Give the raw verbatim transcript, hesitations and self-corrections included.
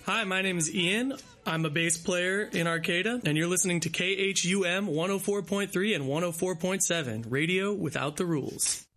Hi, my name is Ian. I'm a bass player in Arcata, and you're listening to K H U M one oh four point three and one oh four point seven, Radio Without the Rules.